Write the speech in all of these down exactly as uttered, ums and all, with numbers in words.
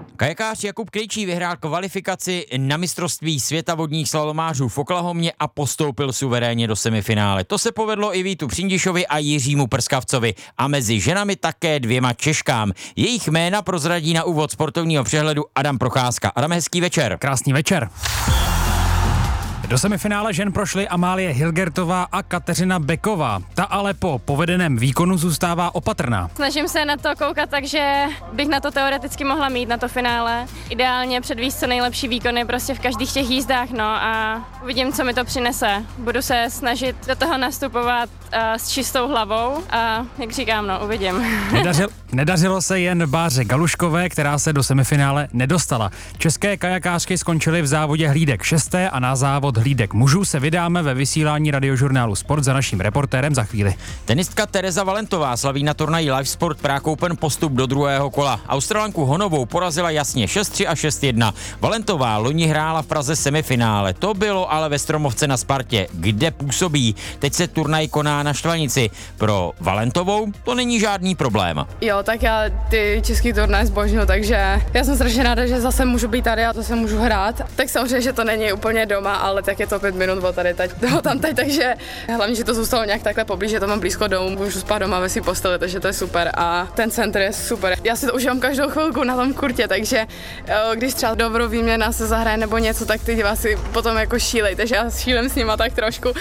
Kajakář Jakub Krejčí vyhrál kvalifikaci na mistrovství světa vodních slalomářů v Oklahomě a postoupil suverénně do semifinále. To se povedlo i Vítu Přindišovi a Jiřímu Prskavcovi a mezi ženami také dvěma Češkám. Jejich jména prozradí na úvod sportovního přehledu Adam Procházka. Adam, hezký večer. Krásný večer. Do semifinále žen prošly Amálie Hilgertová a Kateřina Beková. Ta ale po povedeném výkonu zůstává opatrná. Snažím se na to koukat, takže bych na to teoreticky mohla mít, na to finále. Ideálně předvíst co nejlepší výkony prostě v každých těch jízdách, no a uvidím, co mi to přinese. Budu se snažit do toho nastupovat uh, s čistou hlavou a jak říkám, no, uvidím. Nedařil, nedařilo se jen Báře Galuškové, která se do semifinále nedostala. České kajakářky skončily v závodě hlídek šesté a na závod hlídek mužů se vydáme ve vysílání radiožurnálu Sport za naším reportérem za chvíli. Tenistka Tereza Valentová slaví na turnaji Live Sport Prague Open postup do druhého kola. Australanku Honovou porazila jasně šest tři a šest jedna. Valentová loni hrála v Praze semifinále. To bylo ale ve Stromovce na Spartě, kde působí. Teď se turnaj koná na Štvanici. Pro Valentovou to není žádný problém. Jo, tak já ty český turnaj zbožňuji, takže já jsem strašně ráda, že zase můžu být tady a zase můžu hrát. Tak samozřejmě, že to není úplně doma, ale tak je to pět minut od tady teď, toho tam teď, takže hlavně, že to zůstalo nějak takhle poblíž, že to mám blízko domů, můžu spát doma ve svý posteli, takže to je super a ten centr je super. Já si to užívám každou chvilku na tom kurtě, takže když třeba dobrou výměna se zahraje nebo něco, tak ty diváci potom jako šílej, takže já šílem s nima tak trošku.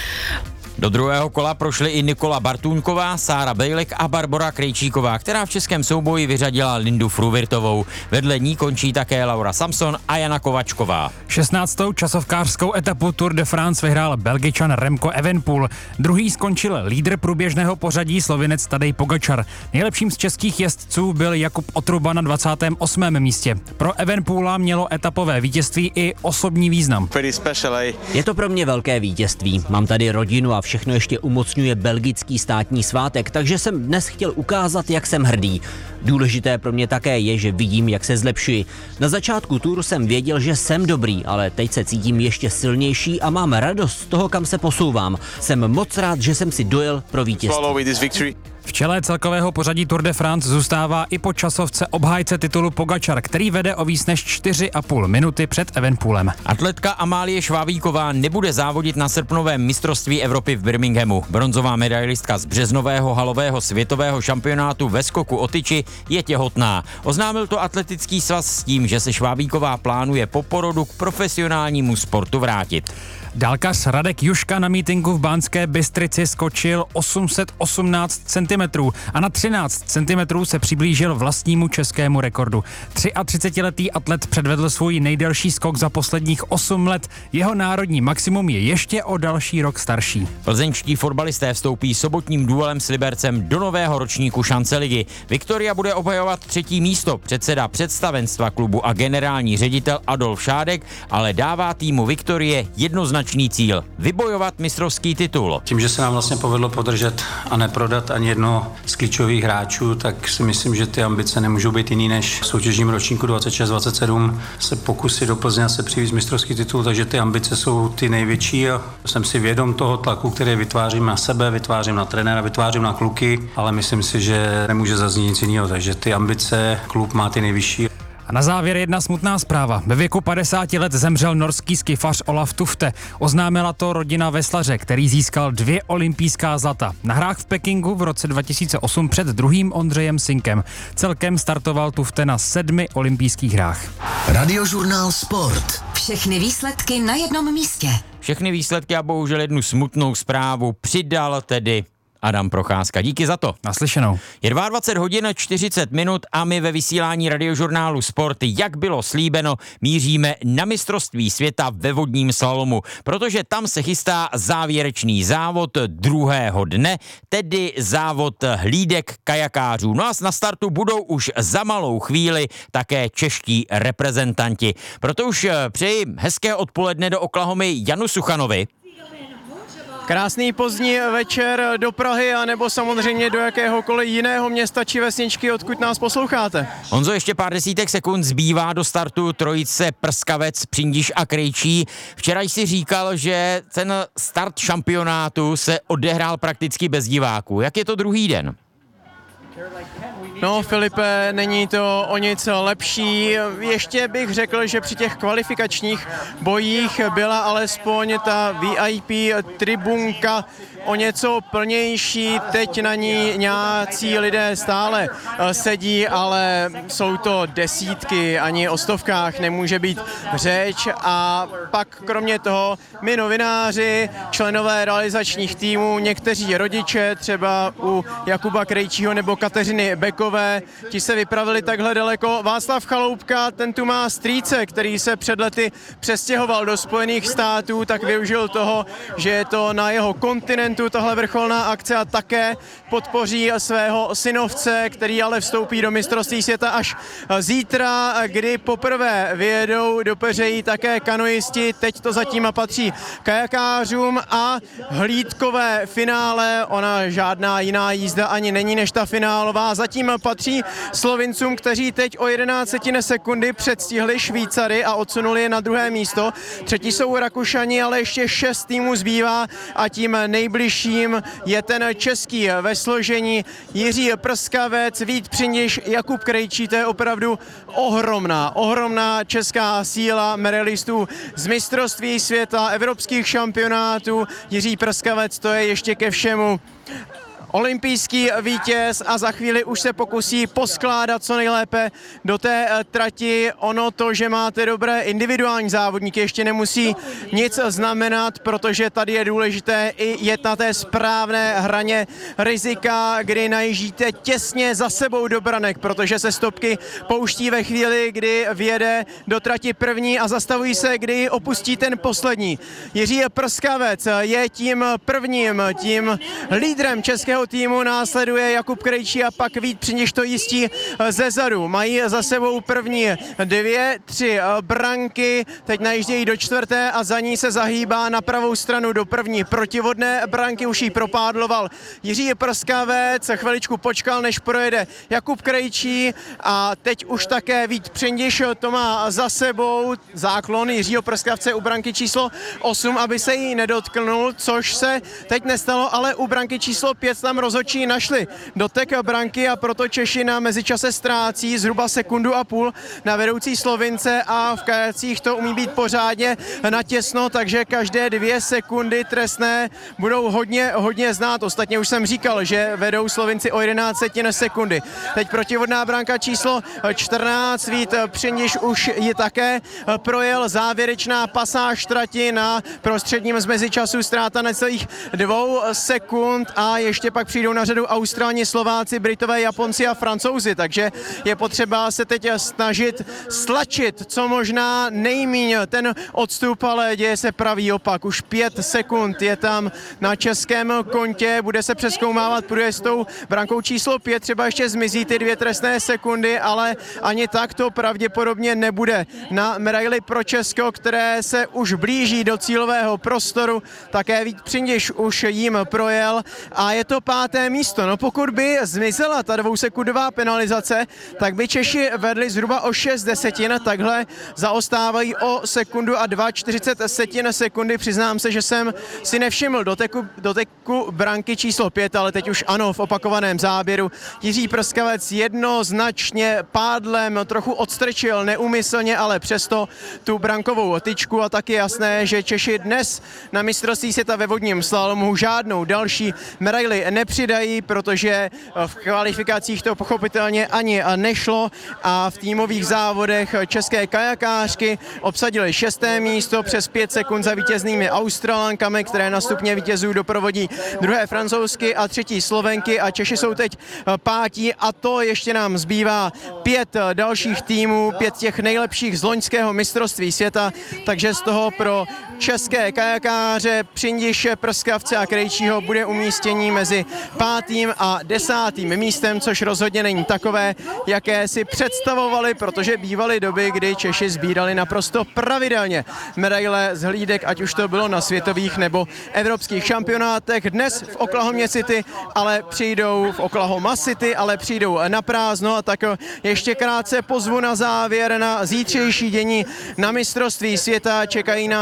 Do druhého kola prošly i Nikola Bartůňková, Sára Bejlek a Barbora Krejčíková, která v českém souboji vyřadila Lindu Fruvirtovou. Vedle ní končí také Laura Samson a Jana Kovačková. šestnáctou časovkářskou etapu Tour de France vyhrál Belgičan Remco Evenepoel. Druhý skončil lídr průběžného pořadí Slovinec Tadej Pogačar. Nejlepším z českých jezdců byl Jakub Otruba na dvacátém osmém místě. Pro Evenepoela mělo etapové vítězství i osobní význam. Je to pro mě velké vítězství. Mám tady rodinu a všechno ještě umocňuje belgický státní svátek, takže jsem dnes chtěl ukázat, jak jsem hrdý. Důležité pro mě také je, že vidím, jak se zlepšuji. Na začátku túru jsem věděl, že jsem dobrý, ale teď se cítím ještě silnější a mám radost z toho, kam se posouvám. Jsem moc rád, že jsem si dojel pro vítězství. V čele celkového pořadí Tour de France zůstává i po časovce obhájce titulu Pogačar, který vede o víc než čtyři a půl minuty před Evenepoelem. Atletka Amálie Švávíková nebude závodit na srpnovém mistrovství Evropy v Birminghamu. Bronzová medailistka z březnového halového světového šampionátu ve skoku o tyči je těhotná. Oznámil to atletický svaz s tím, že se Švávíková plánuje po porodu k profesionálnímu sportu vrátit. Dálkař Radek Juška na mítinku v Banské Bystrici skočil osm set osmnáct centimetrů a na třináct centimetrů se přiblížil vlastnímu českému rekordu. třiatřicetiletý atlet předvedl svůj nejdelší skok za posledních osm let. Jeho národní maximum je ještě o další rok starší. Plzeňští fotbalisté vstoupí sobotním duelem s Libercem do nového ročníku šance ligy. Viktoria bude obhajovat třetí místo. Předseda představenstva klubu a generální ředitel Adolf Šádek ale dává týmu Viktorie jednoznačný cíl – vybojovat mistrovský titul. Tím, že se nám vlastně povedlo podržet a neprodat ani jedno z klíčových hráčů, tak si myslím, že ty ambice nemůžou být jiný než v soutěžním ročníku dvacet šest dvacet sedm se pokusit do Plzně se přivést mistrovský titul, takže ty ambice jsou ty největší a jsem si vědom toho tlaku, který vytvářím na sebe, vytvářím na trenéra, vytvářím na kluky, ale myslím si, že nemůže zaznít nic jiného, takže ty ambice klub má ty nejvyšší. A na závěr jedna smutná zpráva. Ve věku padesáti let zemřel norský skifař Olaf Tufte. Oznámila to rodina veslaře, který získal dvě olympijská zlata. Na hrách v Pekingu v roce dva tisíce osm před druhým Ondřejem Sinkem. Celkem startoval Tufte na sedmi olympijských hrách. Radiožurnál Sport. Všechny výsledky na jednom místě. Všechny výsledky a bohužel jednu smutnou zprávu přidal tedy Adam Procházka. Díky za to. Naslyšenou. Je dvacet dva hodin čtyřicet minut a my ve vysílání radiožurnálu Sport, jak bylo slíbeno, míříme na mistrovství světa ve vodním slalomu, protože tam se chystá závěrečný závod druhého dne, tedy závod hlídek kajakářů. No a na startu budou už za malou chvíli také čeští reprezentanti. Proto už přeji hezké odpoledne do Oklahomy Janu Suchanovi. Krásný pozdní večer do Prahy a nebo samozřejmě do jakéhokoliv jiného města či vesničky, odkud nás posloucháte. Honzo, ještě pár desítek sekund zbývá do startu trojice Prskavec, Přindiš a Krejčí. Včera jsi říkal, že ten start šampionátu se odehrál prakticky bez diváků. Jak je to druhý den? No, Filipe, není to o nic lepší. Ještě bych řekl, že při těch kvalifikačních bojích byla alespoň ta V I P tribunka o něco plnější. Teď na ní nějací lidé stále sedí, ale jsou to desítky, ani o stovkách nemůže být řeč. A pak kromě toho my novináři, členové realizačních týmů, někteří rodiče, třeba u Jakuba Krejčího nebo Kateřiny Bekové, ti se vypravili takhle daleko. Václav Chaloupka, ten tu má strýce, který se před lety přestěhoval do Spojených států, tak využil toho, že je to na jeho kontinentu tahle vrcholná akce a také podpoří svého synovce, který ale vstoupí do mistrovství světa až zítra, kdy poprvé vyjedou do peřejí také kanoisti. Teď to zatím patří kajakářům a hlídkové finále, ona žádná jiná jízda ani není než ta finálová, zatím patří Slovincům, kteří teď o jedenáct setin sekundy předstihli Švýcary a odsunuli je na druhé místo. Třetí jsou Rakušani, ale ještě šest týmů zbývá a tím nejbližším je ten český ve složení Jiří Prskavec, Vít Přindiš, Jakub Krejčí. To je opravdu ohromná, ohromná česká síla medailistů z mistrovství světa, evropských šampionátů. Jiří Prskavec, to je ještě ke všemu olympijský vítěz a za chvíli už se pokusí poskládat co nejlépe do té trati. Ono to, že máte dobré individuální závodníky, ještě nemusí nic znamenat, protože tady je důležité i jet na té správné hraně rizika, kdy najíždíte těsně za sebou do branek, protože se stopky pouští ve chvíli, kdy vjede do trati první a zastavují se, kdy opustí ten poslední. Jiří Prskavec je tím prvním, tím lídrem českého týmu, následuje Jakub Krejčí a pak Vít Přindiš to jistí zezadu. Mají za sebou první dvě, tři branky, teď najíždějí do čtvrté a za ní se zahýbá na pravou stranu do první protivodné branky, už ji propádloval Jiří Prskavec, chviličku počkal, než projede Jakub Krejčí a teď už také Vít Přindiš to má za sebou, záklon Jiřího Prskavce u branky číslo osm, aby se jí nedotknul, což se teď nestalo, ale u branky číslo pět tam rozhodčí našli dotek branky a proto Češi na mezičase ztrácí zhruba sekundu a půl na vedoucí Slovince a v kajacích to umí být pořádně natěsno, takže každé dvě sekundy trestné budou hodně, hodně znát. Ostatně už jsem říkal, že vedou Slovinci o jedenáct setin sekundy. Teď protivodná branka číslo čtrnáct, Vít Přindiš už ji také projel, závěrečná pasáž trati na prostředním z mezičasu, ztráta necelých dvou sekund a ještě pak přijdou na řadu Australani, Slováci, Britové, Japonci a Francouzi, takže je potřeba se teď snažit stlačit co možná nejmíň ten odstup, ale děje se pravý opak. Už pět sekund je tam na českém kontě, bude se přezkoumávat, půjde s tou brankou číslo pět, třeba ještě zmizí ty dvě trestné sekundy, ale ani tak to pravděpodobně nebude. Na medaili pro Česko, které se už blíží do cílového prostoru, také Vít Přindiš už jim projel a je to páté místo. No pokud by zmizela ta dvousekundová penalizace, tak by Češi vedli zhruba o šest desetin, takhle zaostávají o sekundu a čtyřicet dva setin sekundy. Přiznám se, že jsem si nevšiml doteku, doteku branky číslo pět, ale teď už ano, v opakovaném záběru. Jiří Prskavec jednoznačně pádlem trochu odstrčil, neúmyslně, ale přesto tu brankovou tyčku a taky jasné, že Češi dnes na mistrovství světa ve vodním slalomu žádnou další medaili nepřidají, protože v kvalifikacích to pochopitelně ani nešlo a v týmových závodech české kajakářky obsadily šesté místo přes pět sekund za vítěznými Australankami, které na stupně vítězů doprovodí druhé Francouzsky a třetí Slovenky a Češi jsou teď pátí a to ještě nám zbývá pět dalších týmů, pět těch nejlepších z loňského mistrovství světa, takže z toho pro české kajakáře Přindiše, Prskavce a Krejčího bude umístění mezi pátým a desátým místem, což rozhodně není takové, jaké si představovali, protože bývaly doby, kdy Češi sbírali naprosto pravidelně medaile z hlídek, ať už to bylo na světových nebo evropských šampionátech. Dnes v Oklahoma City, ale přijdou v Oklahoma City, ale přijdou na prázdno a tak ještě krátce pozvu na závěr na zítřejší dění na mistrovství světa. Čekají nás kvalifikace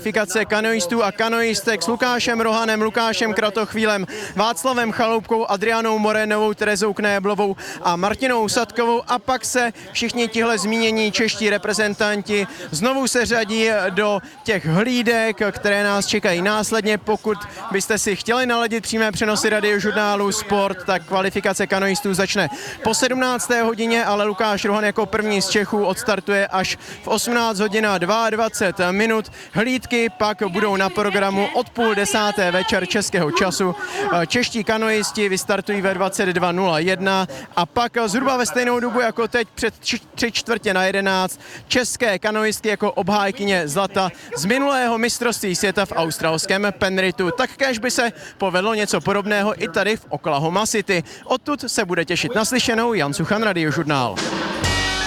kvalifikace kanoistů a kanoistek s Lukášem Rohanem, Lukášem Kratochvílem, Václavem Chaloupkou, Adrianou Morénovou, Terezou Knéblovou a Martinou Sadkovou a pak se všichni tihle zmínění čeští reprezentanti znovu se řadí do těch hlídek, které nás čekají následně. Pokud byste si chtěli naladit přímé přenosy radiožurnálu Sport, tak kvalifikace kanoistů začne po sedmnácté hodině, ale Lukáš Rohan jako první z Čechů odstartuje až v osmnáct hodin a dvacet dva minut. Hlídky pak budou na programu od půl desáté večer českého času. Čeští kanoisti vystartují ve dvacet dva nula jedna a pak zhruba ve stejnou dobu jako teď před tři čtvrtě na jedenáct české kanoistky jako obhájkyně zlata z minulého mistrovství světa v australském Penrithu. Tak kéž by se povedlo něco podobného i tady v Oklahoma City. Odtud se bude těšit naslyšenou Jan Suchan, Radiožurnál.